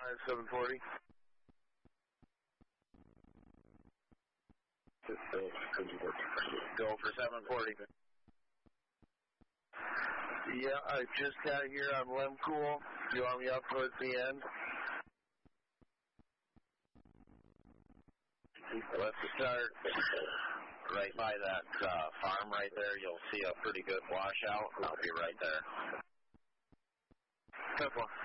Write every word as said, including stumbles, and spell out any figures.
Five seven forty. Go for seven forty. Yeah, I just got here on Lemcool. You want me up towards the end? Let's start right by that uh, farm right there. You'll see a pretty good washout. I'll be right there. Simple.